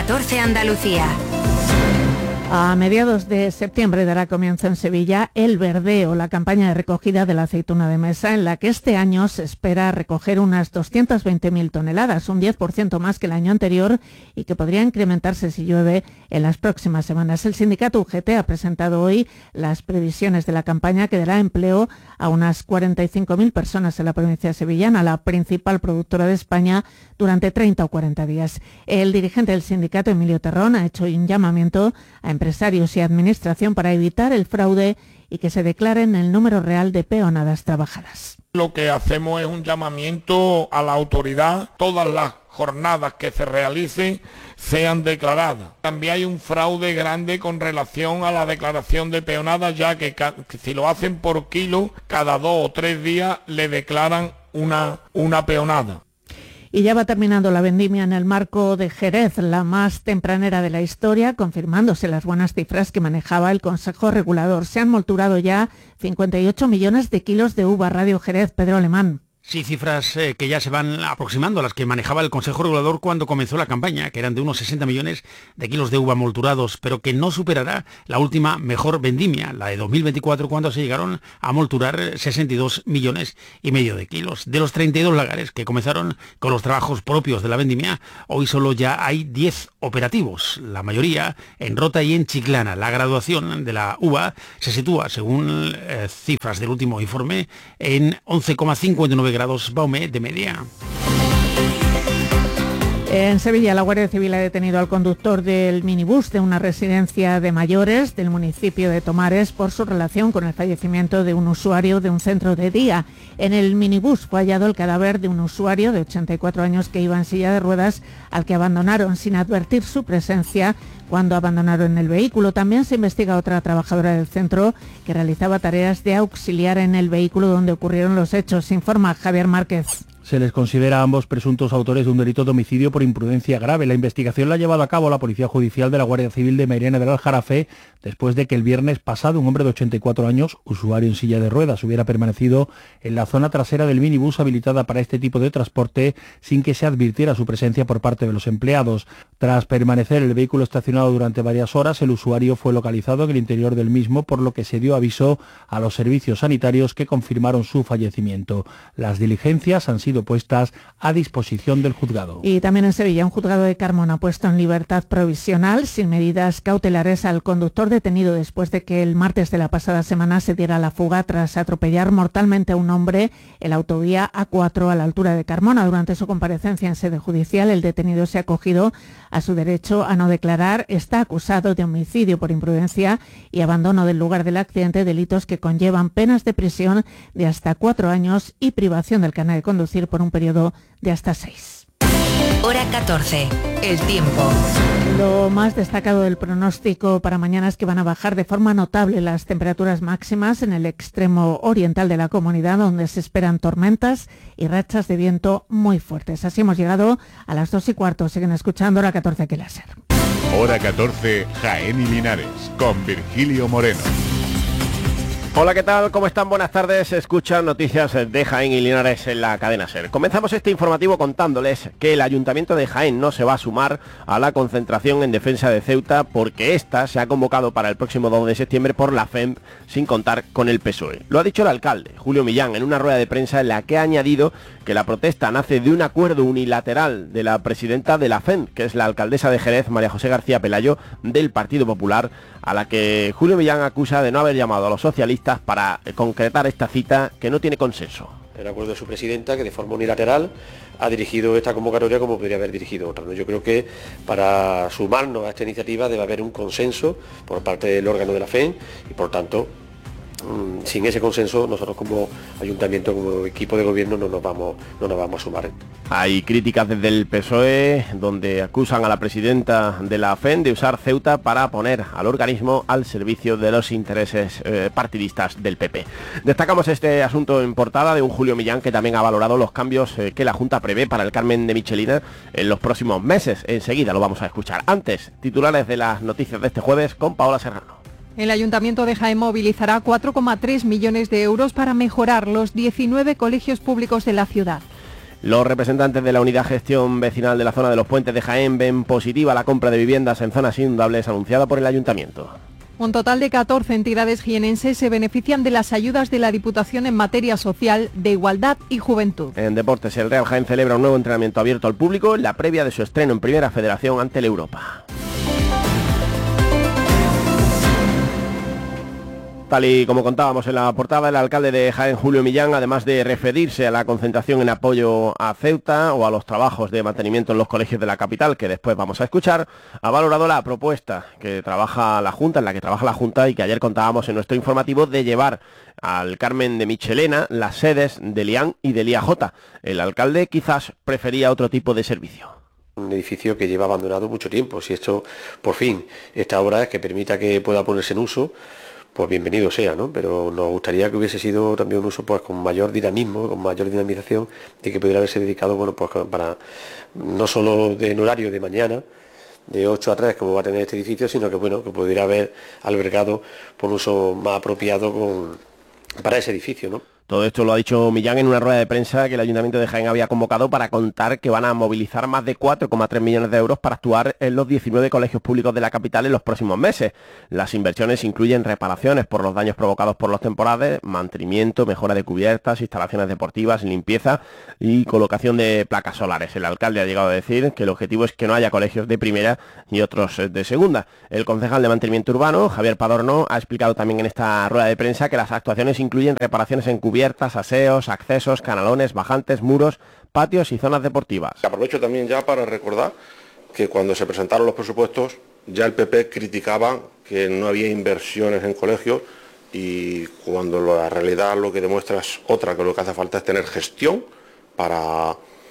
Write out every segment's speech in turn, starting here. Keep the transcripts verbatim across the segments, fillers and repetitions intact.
catorce Andalucía. A mediados de septiembre dará comienzo en Sevilla el verdeo, la campaña de recogida de la aceituna de mesa, en la que este año se espera recoger unas doscientas veinte mil toneladas, un diez por ciento más que el año anterior y que podría incrementarse si llueve en las próximas semanas. El sindicato U G T ha presentado hoy las previsiones de la campaña que dará empleo a unas cuarenta y cinco mil personas en la provincia sevillana, la principal productora de España, durante treinta o cuarenta días. El dirigente del sindicato, Emilio Terrón, ha hecho un llamamiento a empresarios y administración para evitar el fraude y que se declaren el número real de peonadas trabajadas. Lo que hacemos es un llamamiento a la autoridad, todas las jornadas que se realicen sean declaradas. También hay un fraude grande con relación a la declaración de peonadas, ya que, que si lo hacen por kilo, cada dos o tres días le declaran una, una peonada. Y ya va terminando la vendimia en el marco de Jerez, la más tempranera de la historia, confirmándose las buenas cifras que manejaba el Consejo Regulador. Se han molturado ya cincuenta y ocho millones de kilos de uva. Radio Jerez, Pedro Alemán. Sí, cifras eh, que ya se van aproximando a las que manejaba el Consejo Regulador cuando comenzó la campaña, que eran de unos sesenta millones de kilos de uva molturados, pero que no superará la última mejor vendimia, la de dos mil veinticuatro, cuando se llegaron a molturar sesenta y dos millones y medio de kilos. De los treinta y dos lagares que comenzaron con los trabajos propios de la vendimia, hoy solo ya hay diez operativos, la mayoría en Rota y en Chiclana. La graduación de la uva se sitúa, según eh, cifras del último informe, en once coma cincuenta y nueve grados Baume de media. En Sevilla, la Guardia Civil ha detenido al conductor del minibús de una residencia de mayores del municipio de Tomares por su relación con el fallecimiento de un usuario de un centro de día. En el minibús fue hallado el cadáver de un usuario de ochenta y cuatro años que iba en silla de ruedas, al que abandonaron sin advertir su presencia cuando abandonaron el vehículo. También se investiga a otra trabajadora del centro que realizaba tareas de auxiliar en el vehículo donde ocurrieron los hechos. Informa Javier Márquez. Se les considera a ambos presuntos autores de un delito de homicidio por imprudencia grave. La investigación la ha llevado a cabo la Policía Judicial de la Guardia Civil de Mairena del Aljarafe, después de que el viernes pasado un hombre de ochenta y cuatro años, usuario en silla de ruedas, hubiera permanecido en la zona trasera del minibús habilitada para este tipo de transporte sin que se advirtiera su presencia por parte de los empleados. Tras permanecer el vehículo estacionado durante varias horas, el usuario fue localizado en el interior del mismo, por lo que se dio aviso a los servicios sanitarios, que confirmaron su fallecimiento. Las diligencias han sido puestas a disposición del juzgado. Y también en Sevilla, un juzgado de Carmona ha puesto en libertad provisional sin medidas cautelares al conductor detenido después de que el martes de la pasada semana se diera la fuga tras atropellar mortalmente a un hombre en la autovía A cuatro a la altura de Carmona. Durante su comparecencia en sede judicial, el detenido se ha acogido a su derecho a no declarar. Está acusado de homicidio por imprudencia y abandono del lugar del accidente, delitos que conllevan penas de prisión de hasta cuatro años y privación del carnet de conducir por un periodo de hasta seis. Hora catorce, el tiempo. Lo más destacado del pronóstico para mañana es que van a bajar de forma notable las temperaturas máximas en el extremo oriental de la comunidad, donde se esperan tormentas y rachas de viento muy fuertes. Así hemos llegado a las dos y cuarto. Siguen escuchando Hora catorce aquí Láser. Hora catorce, Jaén y Linares, con Virgilio Moreno. Hola, ¿qué tal? ¿Cómo están? Buenas tardes. Escuchan noticias de Jaén y Linares en la cadena SER. Comenzamos este informativo contándoles que el Ayuntamiento de Jaén no se va a sumar a la concentración en defensa de Ceuta, porque esta se ha convocado para el próximo dos de septiembre por la F E M sin contar con el P S O E. Lo ha dicho el alcalde, Julio Millán, en una rueda de prensa en la que ha añadido que la protesta nace de un acuerdo unilateral de la presidenta de la F E M, que es la alcaldesa de Jerez, María José García Pelayo, del Partido Popular, a la que Julio Millán acusa de no haber llamado a los socialistas para concretar esta cita que no tiene consenso. El acuerdo de su presidenta, que de forma unilateral ha dirigido esta convocatoria como podría haber dirigido otra, ¿no? Yo creo que para sumarnos a esta iniciativa debe haber un consenso por parte del órgano de la F E M y, por tanto, sin ese consenso nosotros como ayuntamiento, como equipo de gobierno, no nos vamos, no nos vamos a sumar. Hay críticas desde el P S O E, donde acusan a la presidenta de la F E M de usar Ceuta para poner al organismo al servicio de los intereses eh, partidistas del P P. Destacamos este asunto en portada de un Julio Millán, que también ha valorado los cambios eh, que la Junta prevé para el Carmen de Michelina en los próximos meses. Enseguida lo vamos a escuchar. Antes, titulares de las noticias de este jueves con Paola Serrano. El Ayuntamiento de Jaén movilizará cuatro coma tres millones de euros para mejorar los diecinueve colegios públicos de la ciudad. Los representantes de la Unidad Gestión Vecinal de la zona de los Puentes de Jaén ven positiva la compra de viviendas en zonas inundables anunciada por el Ayuntamiento. Un total de catorce entidades jienenses se benefician de las ayudas de la Diputación en materia social, de igualdad y juventud. En deportes, el Real Jaén celebra un nuevo entrenamiento abierto al público en la previa de su estreno en Primera Federación ante el Europa. Tal y como contábamos en la portada, el alcalde de Jaén, Julio Millán, además de referirse a la concentración en apoyo a Ceuta o a los trabajos de mantenimiento en los colegios de la capital, que después vamos a escuchar, ha valorado la propuesta que trabaja la Junta, en la que trabaja la Junta y que ayer contábamos en nuestro informativo, de llevar al Carmen de Michelena las sedes del I A N y del I A J. El alcalde quizás prefería otro tipo de servicio. Un edificio que lleva abandonado mucho tiempo. Si esto, por fin, esta obra es que permita que pueda ponerse en uso, pues bienvenido sea, ¿no? Pero nos gustaría que hubiese sido también un uso pues con mayor dinamismo, con mayor dinamización, y que pudiera haberse dedicado, bueno, pues para no solo de en horario de mañana, de ocho a tres, como va a tener este edificio, sino que bueno, que pudiera haber albergado por un uso más apropiado con, para ese edificio, ¿no? Todo esto lo ha dicho Millán en una rueda de prensa que el Ayuntamiento de Jaén había convocado para contar que van a movilizar más de cuatro coma tres millones de euros para actuar en los diecinueve colegios públicos de la capital en los próximos meses. Las inversiones incluyen reparaciones por los daños provocados por los temporales, mantenimiento, mejora de cubiertas, instalaciones deportivas, limpieza y colocación de placas solares. El alcalde ha llegado a decir que el objetivo es que no haya colegios de primera y otros de segunda. El concejal de Mantenimiento Urbano, Javier Padorno, ha explicado también en esta rueda de prensa que las actuaciones incluyen reparaciones en cubiertas, aseos, accesos, canalones, bajantes, muros, patios y zonas deportivas. Aprovecho también ya para recordar que cuando se presentaron los presupuestos ya el P P criticaba que no había inversiones en colegios, y cuando la realidad lo que demuestra es otra, que lo que hace falta es tener gestión para,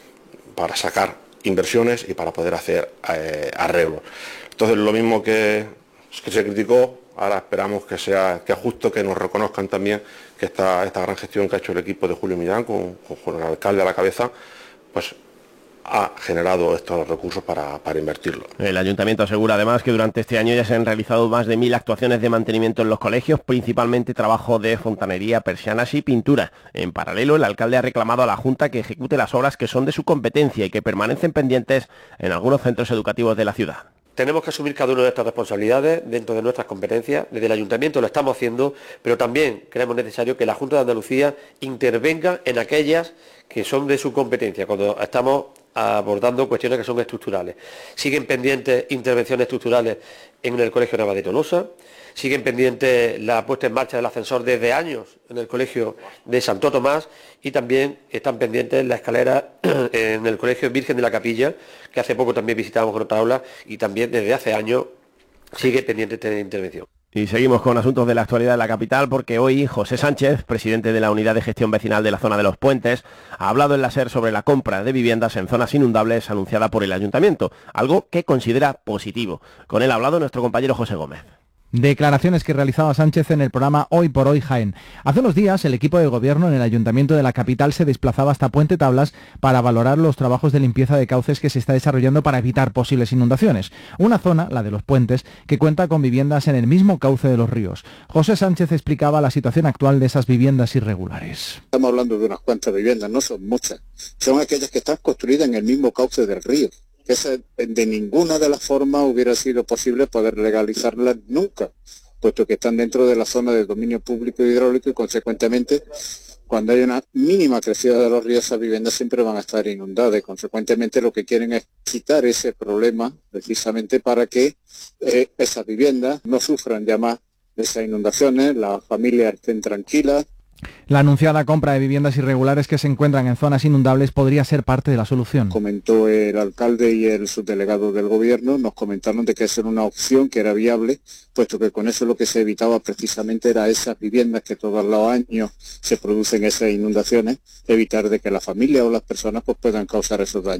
para sacar inversiones y para poder hacer eh, arreglos. Entonces lo mismo que, que se criticó, ahora esperamos que sea que es justo que nos reconozcan también que esta, esta gran gestión que ha hecho el equipo de Julio Millán, con, con el alcalde a la cabeza, pues ha generado estos recursos para, para invertirlo. El Ayuntamiento asegura además que durante este año ya se han realizado más de mil actuaciones de mantenimiento en los colegios, principalmente trabajo de fontanería, persianas y pintura. En paralelo, el alcalde ha reclamado a la Junta que ejecute las obras que son de su competencia y que permanecen pendientes en algunos centros educativos de la ciudad. Tenemos que asumir cada una de estas responsabilidades dentro de nuestras competencias. Desde el Ayuntamiento lo estamos haciendo, pero también creemos necesario que la Junta de Andalucía intervenga en aquellas que son de su competencia, cuando estamos abordando cuestiones que son estructurales. Siguen pendientes intervenciones estructurales en el Colegio Nava de Tolosa, siguen pendientes la puesta en marcha del ascensor desde años en el Colegio de Santo Tomás, y también están pendientes la escalera en el Colegio Virgen de la Capilla, que hace poco también visitábamos con otra aula, y también desde hace años sigue pendiente esta intervención. Y seguimos con asuntos de la actualidad de la capital, porque hoy José Sánchez, presidente de la Unidad de Gestión Vecinal de la zona de los Puentes, ha hablado en la SER sobre la compra de viviendas en zonas inundables anunciada por el Ayuntamiento, algo que considera positivo. Con él ha hablado nuestro compañero José Gómez. Declaraciones que realizaba Sánchez en el programa Hoy por Hoy Jaén. Hace unos días el equipo de gobierno en el Ayuntamiento de la capital se desplazaba hasta Puente Tablas para valorar los trabajos de limpieza de cauces que se está desarrollando para evitar posibles inundaciones. Una zona, la de los Puentes, que cuenta con viviendas en el mismo cauce de los ríos. José Sánchez explicaba la situación actual de esas viviendas irregulares. Estamos hablando de unas cuantas viviendas, no son muchas. Son aquellas que están construidas en el mismo cauce del río. Esa, de ninguna de las formas hubiera sido posible poder legalizarlas nunca, puesto que están dentro de la zona de dominio público hidráulico, y consecuentemente cuando hay una mínima crecida de los ríos, esas viviendas siempre van a estar inundadas, y consecuentemente lo que quieren es quitar ese problema precisamente para que eh, esas viviendas no sufran ya más de esas inundaciones, las familias estén tranquilas. La anunciada compra de viviendas irregulares que se encuentran en zonas inundables podría ser parte de la solución. Comentó el alcalde y el subdelegado del gobierno, nos comentaron de que esa era una opción que era viable, puesto que con eso lo que se evitaba precisamente era esas viviendas que todos los años se producen esas inundaciones, evitar de que la familia o las personas pues puedan causar esos daños.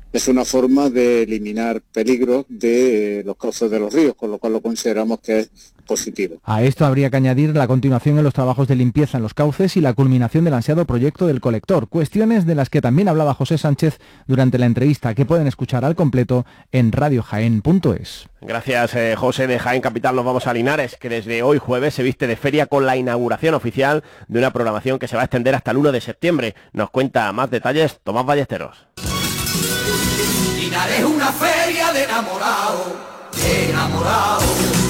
es una forma de eliminar peligros de los cauces de los ríos, con lo cual lo consideramos que es positivo. A esto habría que añadir la continuación en los trabajos de limpieza en los cauces y la culminación del ansiado proyecto del colector, cuestiones de las que también hablaba José Sánchez durante la entrevista, que pueden escuchar al completo en radio jaén punto es. Gracias, eh, José. De Jaén Capital nos vamos a Linares, que desde hoy jueves se viste de feria con la inauguración oficial de una programación que se va a extender hasta el uno de septiembre. Nos cuenta más detalles Tomás Ballesteros. Linares es una feria de enamorado, de enamorado.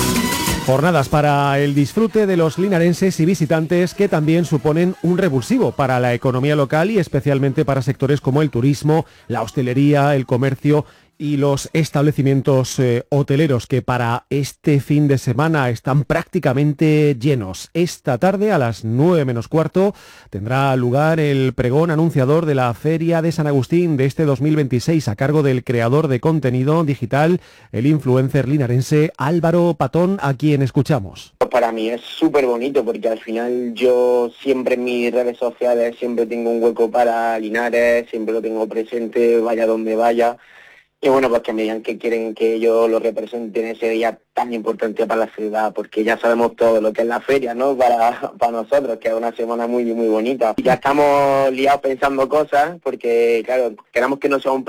Jornadas para el disfrute de los linarenses y visitantes que también suponen un revulsivo para la economía local y especialmente para sectores como el turismo, la hostelería, el comercio y los establecimientos eh, hoteleros que para este fin de semana están prácticamente llenos. Esta tarde a las nueve menos cuarto tendrá lugar el pregón anunciador de la Feria de San Agustín de este dos mil veintiséis a cargo del creador de contenido digital, el influencer linarense Álvaro Patón, a quien escuchamos. Para mí es súper bonito porque al final yo siempre en mis redes sociales siempre tengo un hueco para Linares, siempre lo tengo presente, vaya donde vaya. Y bueno, pues que me digan que quieren que yo lo represente en ese día tan importante para la ciudad, porque ya sabemos todo lo que es la feria, ¿no? Para, para nosotros, que es una semana muy, muy bonita. Ya estamos liados pensando cosas, porque claro, queremos que no sea un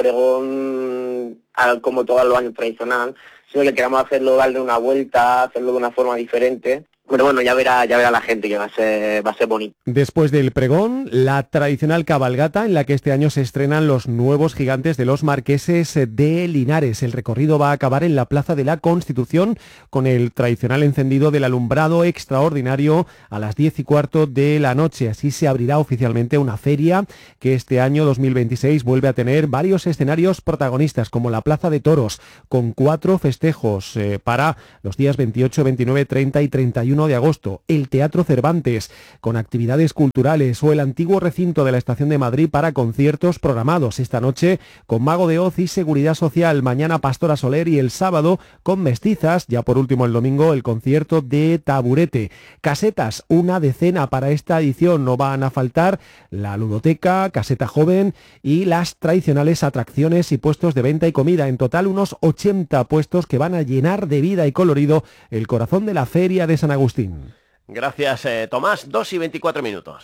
pregón como todos los años tradicional, sino que queramos hacerlo, darle una vuelta, hacerlo de una forma diferente. Pero bueno, ya verá, ya verá la gente que va a ser, va a ser bonito. Después del pregón, la tradicional cabalgata en la que este año se estrenan los nuevos gigantes de los marqueses de Linares. El recorrido va a acabar en la Plaza de la Constitución con el tradicional encendido del alumbrado extraordinario a las diez y cuarto de la noche. Así se abrirá oficialmente una feria que este año dos mil veintiséis vuelve a tener varios escenarios protagonistas, como la Plaza de Toros, con cuatro festejos eh, para los días veintiocho, veintinueve, treinta y treinta y uno de agosto, el Teatro Cervantes con actividades culturales o el antiguo recinto de la Estación de Madrid para conciertos programados esta noche con Mago de Oz y Seguridad Social, mañana Pastora Soler y el sábado con Mestizas, ya por último el domingo el concierto de Taburete. Casetas, una decena para esta edición, no van a faltar la ludoteca, caseta joven y las tradicionales atracciones y puestos de venta y comida, en total unos ochenta puestos que van a llenar de vida y colorido el corazón de la Feria de San Agustín. Gracias, eh, Tomás. dos y veinticuatro minutos.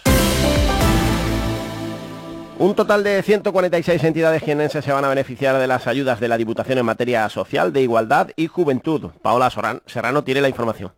Un total de ciento cuarenta y seis entidades jienenses se van a beneficiar de las ayudas de la Diputación en materia social, de igualdad y juventud. Paola Serrano tiene la información.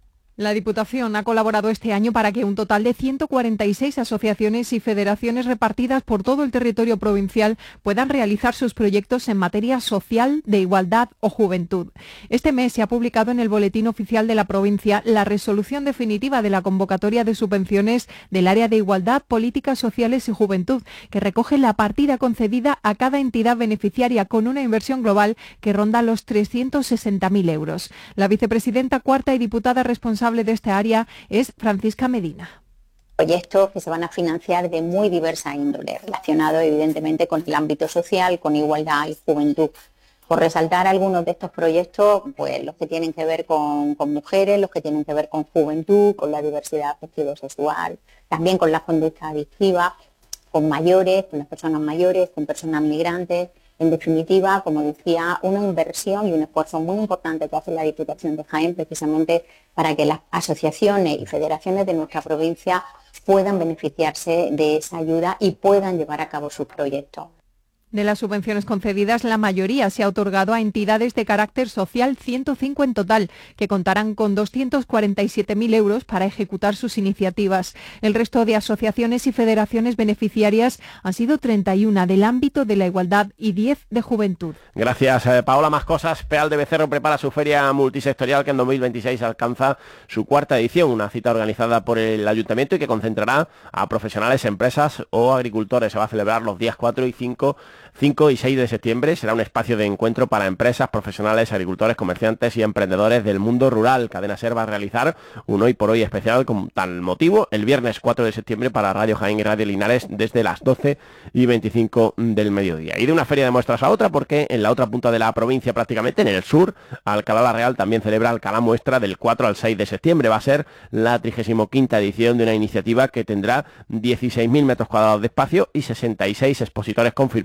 La Diputación ha colaborado este año para que un total de ciento cuarenta y seis asociaciones y federaciones repartidas por todo el territorio provincial puedan realizar sus proyectos en materia social, de igualdad o juventud. Este mes se ha publicado en el Boletín Oficial de la provincia la resolución definitiva de la convocatoria de subvenciones del área de igualdad, políticas sociales y juventud, que recoge la partida concedida a cada entidad beneficiaria con una inversión global que ronda los trescientos sesenta mil euros. La vicepresidenta cuarta y diputada responsable de esta área es Francisca Medina. Proyectos que se van a financiar de muy diversa índole, relacionados evidentemente con el ámbito social, con igualdad y juventud. Por resaltar algunos de estos proyectos, pues los que tienen que ver con, con mujeres, los que tienen que ver con juventud, con la diversidad afectivo-sexual, también con las conductas adictivas, con mayores, con las personas mayores, con personas migrantes. En definitiva, como decía, una inversión y un esfuerzo muy importante que hace la Diputación de Jaén precisamente para que las asociaciones y federaciones de nuestra provincia puedan beneficiarse de esa ayuda y puedan llevar a cabo sus proyectos. De las subvenciones concedidas, la mayoría se ha otorgado a entidades de carácter social, ciento cinco en total, que contarán con doscientos cuarenta y siete mil euros para ejecutar sus iniciativas. El resto de asociaciones y federaciones beneficiarias han sido treinta y uno del ámbito de la igualdad y diez de juventud. Gracias, eh, Paola. Más cosas. Peal de Becerro prepara su feria multisectorial que en dos mil veintiséis alcanza su cuarta edición, una cita organizada por el Ayuntamiento y que concentrará a profesionales, empresas o agricultores. Se va a celebrar los días cuatro y cinco y seis de septiembre. Será un espacio de encuentro para empresas, profesionales, agricultores, comerciantes y emprendedores del mundo rural. Cadena Ser va a realizar un Hoy por Hoy especial con tal motivo el viernes cuatro de septiembre para Radio Jaén y Radio Linares desde las doce y veinticinco del mediodía. Y de una feria de muestras a otra, porque en la otra punta de la provincia, prácticamente en el sur, Alcalá la Real también celebra Alcalá Muestra del cuatro al seis de septiembre. Va a ser la trigésima quinta edición de una iniciativa que tendrá dieciséis mil metros cuadrados de espacio y sesenta y seis expositores confirmados que van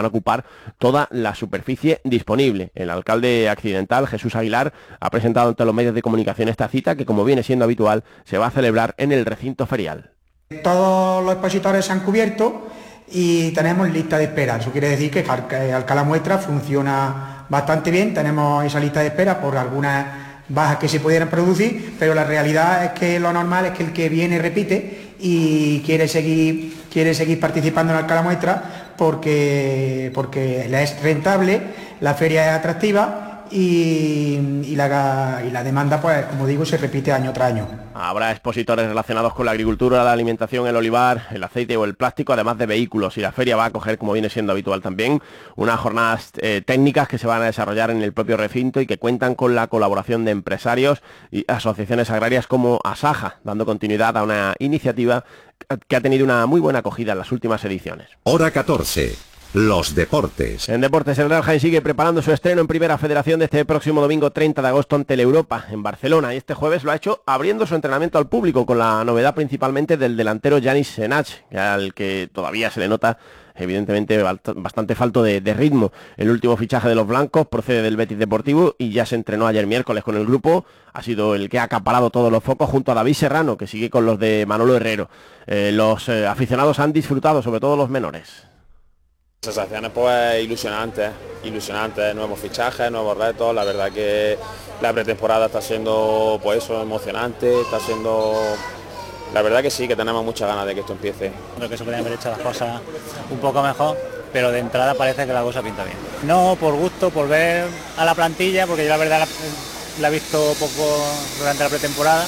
van a ocupar toda la superficie disponible. El alcalde accidental, Jesús Aguilar, ha presentado ante los medios de comunicación esta cita que, como viene siendo habitual, se va a celebrar en el recinto ferial. Todos los expositores se han cubierto y tenemos lista de espera. Eso quiere decir que Alcalá Muestra funciona bastante bien. Tenemos esa lista de espera por algunas bajas que se pudieran producir, pero la realidad es que lo normal es que el que viene repite y quiere seguir, quiere seguir participando en Alcalá Muestra porque, porque le es rentable, la feria es atractiva y, y, la, y la demanda, pues como digo, se repite año tras año. Habrá expositores relacionados con la agricultura, la alimentación, el olivar, el aceite o el plástico, además de vehículos, y la feria va a acoger, como viene siendo habitual también, unas jornadas eh, técnicas que se van a desarrollar en el propio recinto y que cuentan con la colaboración de empresarios y asociaciones agrarias como Asaja, dando continuidad a una iniciativa que ha tenido una muy buena acogida en las últimas ediciones. Hora catorce. Los deportes. En deportes, el Real Jaén sigue preparando su estreno en Primera Federación de este próximo domingo treinta de agosto ante el Europa en Barcelona, y este jueves lo ha hecho abriendo su entrenamiento al público, con la novedad principalmente del delantero Yanis Senach, al que todavía se le nota evidentemente bastante falto de, de ritmo. El último fichaje de los blancos procede del Betis Deportivo y ya se entrenó ayer miércoles con el grupo. Ha sido el que ha acaparado todos los focos junto a David Serrano, que sigue con los de Manolo Herrero. Eh, los eh, aficionados han disfrutado, sobre todo los menores. Sensaciones pues ilusionantes, ilusionantes, nuevos fichajes, nuevos retos. La verdad que la pretemporada está siendo pues eso, emocionante, está siendo... La verdad que sí, que tenemos muchas ganas de que esto empiece. Creo que se podrían haber hecho las cosas un poco mejor, pero de entrada parece que la cosa pinta bien. No por gusto, por ver a la plantilla, porque yo la verdad la, la he visto poco durante la pretemporada,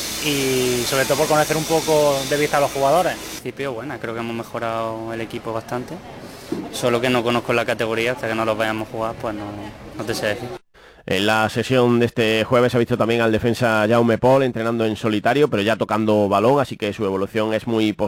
y sobre todo por conocer un poco de vista a los jugadores. En principio, bueno, creo que hemos mejorado el equipo bastante. Solo que no conozco la categoría, hasta que no los vayamos a jugar, pues no, no te sé decir. En la sesión de este jueves se ha visto también al defensa Jaume Pol entrenando en solitario, pero ya tocando balón, así que su evolución es muy positiva.